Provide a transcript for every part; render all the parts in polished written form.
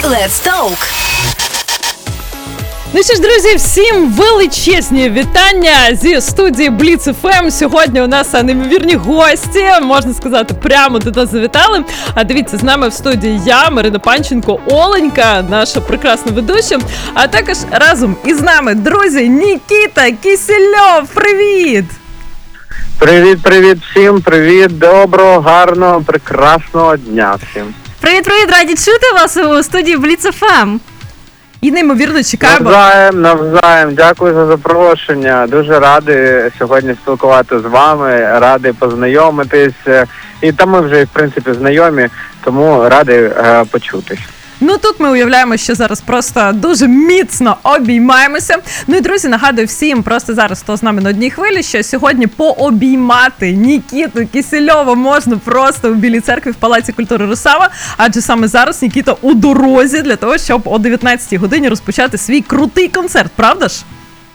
Let's Talk. Ну що ж, друзі, всім величезні вітання зі студії Blitz FM. Сьогодні у нас неймовірні гості, можна сказати, прямо до нас завітали. А дивіться, з нами в студії я, Марина Панченко, Оленька, наша прекрасна ведуча. А також разом із нами, друзі, Нікіта Кисельов. Привіт! Привіт всім, привіт, доброго, гарного, прекрасного дня всім. Привіт, раді чути вас у студії Blitz FM. І неймовірно чекаємо. Навзаєм, дякую за запрошення. Дуже радий сьогодні спілкувати з вами, радий познайомитись. І там ми вже, в принципі, знайомі, тому радий почутись. Ну тут ми уявляємо, що зараз просто дуже міцно обіймаємося. Ну і, друзі, нагадую всім, просто зараз хто з нами на одній хвилі, що сьогодні пообіймати Нікіту Кисельова можна просто у Білій церкві в Палаці культури Русава, адже саме зараз Нікіта у дорозі для того, щоб о 19-й годині розпочати свій крутий концерт, правда ж?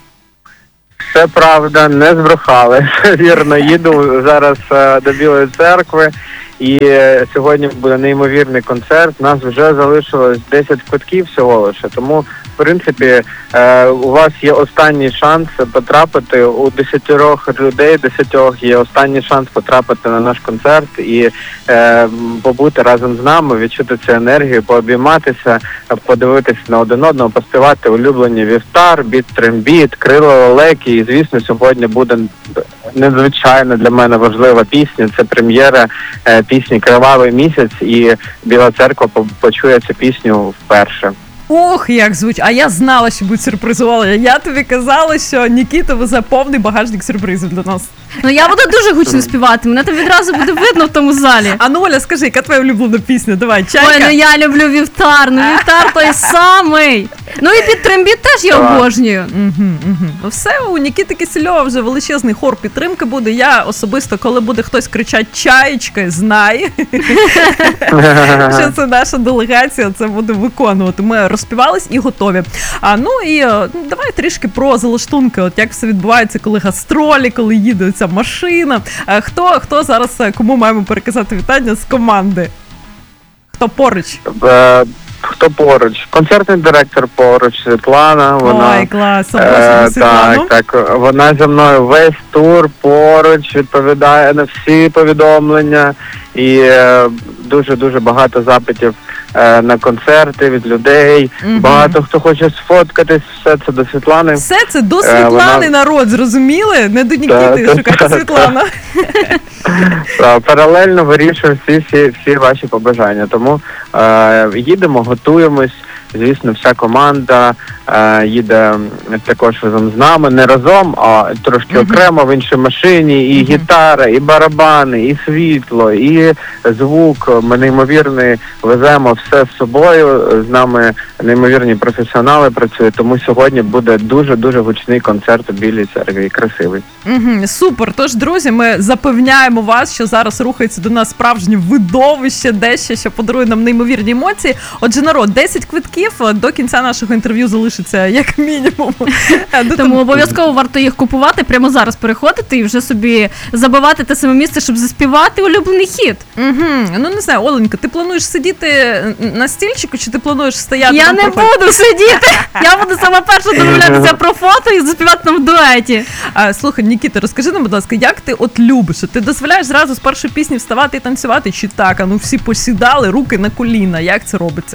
Все правда, не збрехали. Вірно, їду зараз до Білої церкви. І сьогодні буде неймовірний концерт. У нас вже залишилось 10 квитків всього лише. Тому, в принципі, у вас є останній шанс потрапити. У 10 людей, 10 є останній шанс потрапити на наш концерт і побути разом з нами, відчути цю енергію, пообійматися, подивитися на один одного, поспівати улюблені Вівтар, Біт Трембіт, Крило Лелеки. І, звісно, сьогодні буде надзвичайно для мене важлива пісня. Це прем'єра пісні «Кривавий місяць», і Біла церква почує цю пісню вперше. Ох, як звучить. А я знала, що будуть сюрпризували. Я тобі казала, що Нікіта везе повний багажник сюрпризів для нас. Ну я буду дуже гучно співати, мене там відразу буде видно в тому залі. А ну, Оля, скажи, яка твоя улюблена пісня? Давай, чайка. Ой, ну я люблю Вівтар, Вівтар той самий. Ну і під Трембіт теж я обожнюю. Все, у Нікіти Кисельова вже величезний хор підтримки буде. Я особисто, коли буде хтось кричати «Чаєчка», знай, що це наша делегація, це буде виконувати. Ми розпівались і готові. Ну і давай трішки про залаштунки, от як все відбувається, коли гастролі, коли їде ця машина. Хто зараз, кому маємо переказати вітання з команди? Хто поруч? Хто поруч? Концертний директор поруч, Світлана. Вона, ой, клас, Світлану. Так, вона зі мною весь тур поруч, відповідає на всі повідомлення. І дуже-дуже багато запитів на концерти від людей. Багато хто хоче сфоткатись, все це до Світлани. Все це до Світлани, народ, зрозуміли? Не до Нікіти, шукайте Світлану. Паралельно вирішуємо всі ваші побажання. Тому їдемо, готуємось. Звісно, вся команда їде також разом з нами, не разом, а трошки окремо в іншій машині. І гітара, і барабани, і світло, і звук. Ми неймовірний, веземо все з собою. З нами неймовірні професіонали працюють, тому сьогодні буде дуже-дуже гучний концерт у Білій церкві, красивий. Супер, тож, друзі, ми запевняємо вас, що зараз рухається до нас справжнє видовище, дещо, що подарує нам неймовірні емоції. Отже, народ, 10 квитків до кінця нашого інтерв'ю залишиться як мінімум. Тому обов'язково варто їх купувати, прямо зараз переходити і вже собі забивати те саме місце, щоб заспівати улюблений хіт. Ну, не знаю, Оленька, ти плануєш сидіти на стільчику, чи ти плануєш стояти? Я не буду сидіти! Я буду саме перша домовлятися про фото і заспівати нам в дуеті. Слухай, Нікіта, розкажи нам, будь ласка, як ти от любиш? Ти дозволяєш зразу з першої пісні вставати і танцювати, чи так? Всі посідали, руки на коліна. Як це робиться?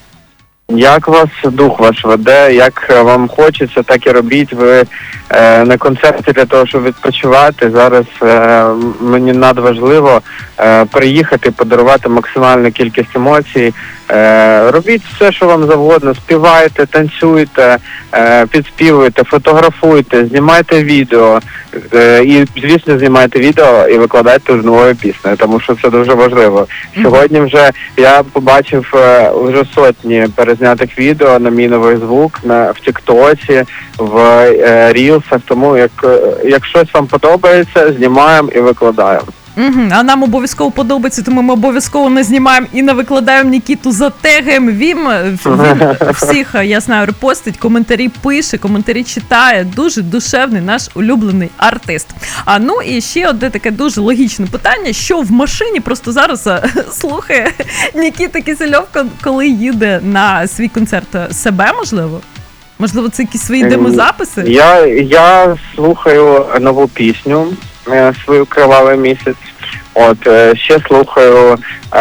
Як вас дух ваш веде, як вам хочеться, так і робіть. Ви на концерті для того, щоб відпочивати. Зараз мені надважливо приїхати, подарувати максимальну кількість емоцій. Робіть все, що вам завгодно. Співайте, танцюйте, підспівуйте, фотографуйте, знімайте відео. І, звісно, знімайте відео і викладайте з новою піснею, тому що це дуже важливо. Сьогодні вже я побачив вже сотні перезнятих відео на мій новий звук в Тіктоці, в Рілсах. Тому як щось вам подобається, знімаємо і викладаємо. А нам обов'язково подобається, тому ми обов'язково не знімаємо і не викладаємо Нікіту, затегаємо. Він всіх, я знаю, репостить, коментарі пише, коментарі читає. Дуже душевний наш улюблений артист. Ну і ще одне таке дуже логічне питання, що в машині просто зараз слухає Нікіта Кисельов, коли їде на свій концерт. Себе, можливо? Можливо, це якісь свої демозаписи? Я слухаю нову пісню, свою «Кривавий місяць». Ще слухаю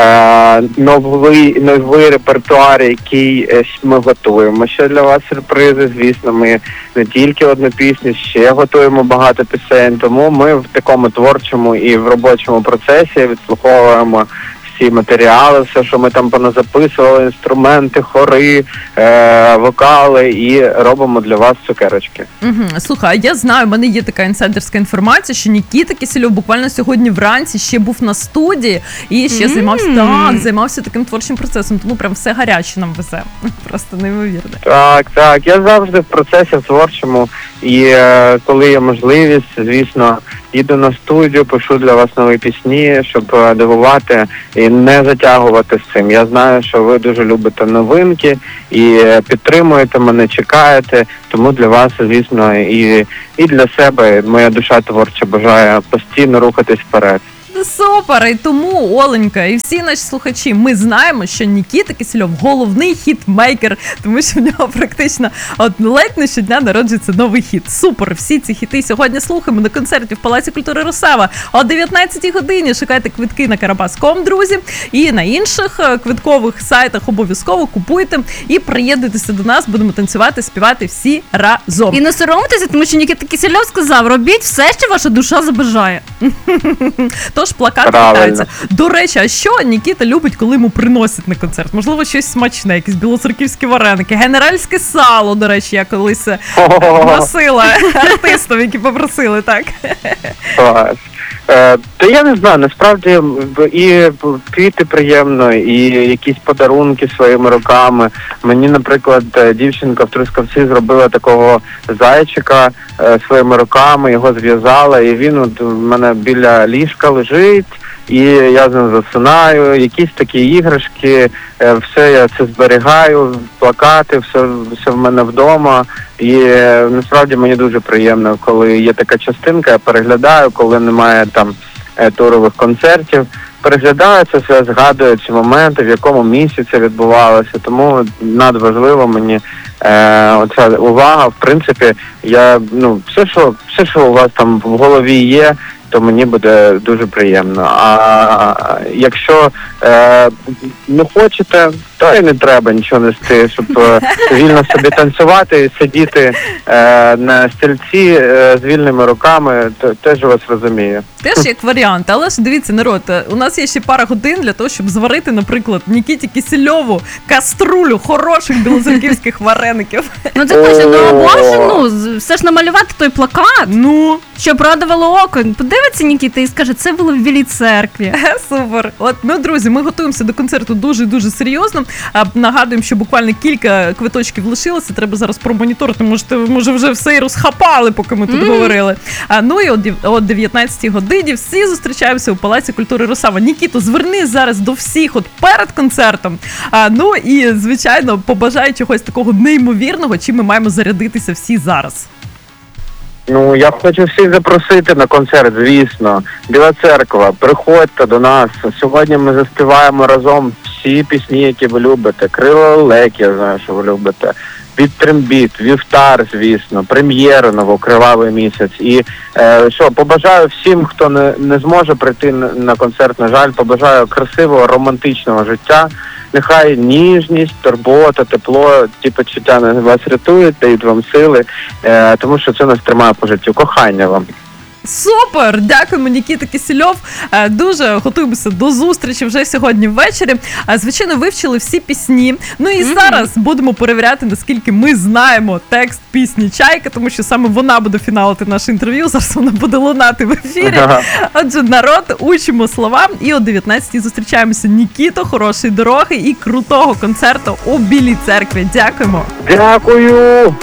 новий репертуар, який ми готуємо. Ще для вас сюрпризи, звісно, ми не тільки одну пісню, ще готуємо багато пісень, тому ми в такому творчому і в робочому процесі відслуховуємо всі матеріали, все, що ми там поназаписували, інструменти, хори, вокали, і робимо для вас цукерочки. Слухай, я знаю, в мене є така інсайдерська інформація, що Нікіта Кисельов буквально сьогодні вранці ще був на студії і ще займався таким творчим процесом, тому прям все гаряче нам везе. Просто неймовірно. Так, я завжди в процесі в творчому, і коли є можливість, звісно, їду на студію, пишу для вас нові пісні, щоб дивувати і не затягувати з цим. Я знаю, що ви дуже любите новинки і підтримуєте мене, чекаєте, тому для вас, звісно, і для себе моя душа творча бажає постійно рухатись вперед. Супер! І тому, Оленька, і всі наші слухачі, ми знаємо, що Нікіта Кисельов – головний хіт-мейкер, тому що в нього практично ледь не щодня народжується новий хіт. Супер! Всі ці хіти сьогодні слухаємо на концерті в Палаці культури Русава о 19-й годині. Шукайте квитки на Карабас.com, друзі, і на інших квиткових сайтах обов'язково купуйте і приєднуйтеся до нас, будемо танцювати, співати всі разом. І не соромтеся, тому що Нікіта Кисельов сказав, робіть все, що ваша душа забажає. Тож плакати вітаються. До речі, а що Нікіта любить, коли йому приносять на концерт? Можливо, щось смачне, якісь білоцерківські вареники, генеральське сало, до речі, я колись носила артистам, які попросили, так? Та я не знаю, насправді і квіти приємно, і якісь подарунки своїми руками. Мені, наприклад, дівчинка в Трускавці зробила такого зайчика своїми руками, його зв'язала, і він от у мене біля ліжка лежить, і я з ним засинаю, якісь такі іграшки, все я це зберігаю, плакати, все в мене вдома. І насправді мені дуже приємно, коли є така частинка, я переглядаю, коли немає там турових концертів, переглядаю це все, згадую ці моменти, в якому місці це відбувалося, тому надважливо мені оця увага. В принципі, я, все, що у вас там в голові є, то мені буде дуже приємно. А якщо не хочете, то і не треба нічого нести, щоб вільно собі танцювати і сидіти на стільці з вільними руками, то теж вас розумію. Теж як варіант, але ж дивіться, народ, у нас є ще пара годин для того, щоб зварити, наприклад, Нікіті Кисельову каструлю хороших білоцерківських вареників. Ну це точно, все ж намалювати той плакат, щоб радувало око. Подивиться Нікіта і скаже, це було в Білій церкві. Супер. Друзі, ми готуємося до концерту дуже-дуже серйозно. Нагадуємо, що буквально кілька квиточків лишилося, треба зараз промоніторити, може вже все і розхапали, поки ми тут говорили. І о 19-й годині всі зустрічаємося у Палаці культури Русава. Нікіто, звернись зараз до всіх перед концертом. І, звичайно, побажай чогось такого неймовірного, чим ми маємо зарядитися всі зараз. Я хочу всіх запросити на концерт, звісно. Біла церква, приходьте до нас. Сьогодні ми заспіваємо разом всі пісні, які ви любите. Крила лелек, я знаю, що ви любите. Під трембіт, вівтар, звісно, прем'єру нову «Кривавий місяць». І побажаю всім, хто не зможе прийти на концерт, на жаль, побажаю красивого, романтичного життя. Нехай ніжність, турбота, тепло, ті почуття вас рятують, дають вам сили, тому що це нас тримає по життю. Кохання вам. Супер! Дякуємо, Нікіта Кисельов. Дуже готуємося до зустрічі вже сьогодні ввечері. Звичайно, вивчили всі пісні. І зараз будемо перевіряти, наскільки ми знаємо текст пісні «Чайка», тому що саме вона буде фіналити наше інтерв'ю. Зараз вона буде лунати в ефірі. Отже, народ, учимо слова. І о 19-й зустрічаємося. Нікіто, хорошої дороги і крутого концерту у Білій церкві. Дякуємо. Дякую!